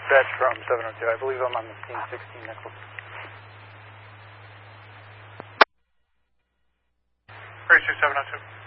Dispatch from 702. I believe I'm on the scene, 16 Nichols. 32702.